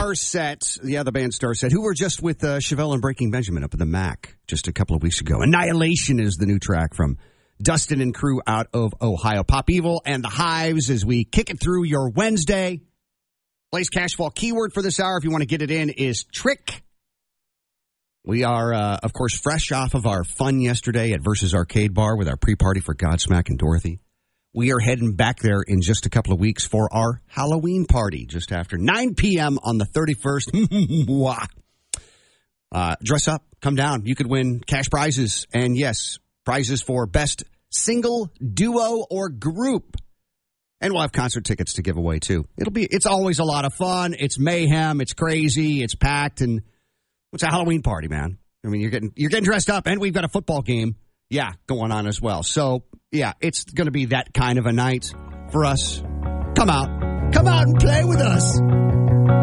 Starset, the band Starset, who were just with Chevelle and Breaking Benjamin up in the Mac just a couple of weeks ago. Annihilation is the new track from Dustin and crew out of Ohio. Pop Evil and the Hives as we kick it through your Wednesday. Blaze Cashfall keyword for this hour, if you want to get it in, is trick. We are, of course, fresh off of our fun yesterday at Versus Arcade Bar with our pre-party for Godsmack and Dorothy. We are heading back there in just a couple of weeks for our Halloween party just after 9 p.m. on the 31st. Dress up, come down. You could win cash prizes. And yes, prizes for best single, duo, or group. And we'll have concert tickets to give away, too. It's always a lot of fun. It's mayhem. It's crazy. It's packed. And it's a Halloween party, man. I mean, you're getting dressed up, and we've got a football game, going on as well. So, it's going to be that kind of a night for us. Come out and play with us.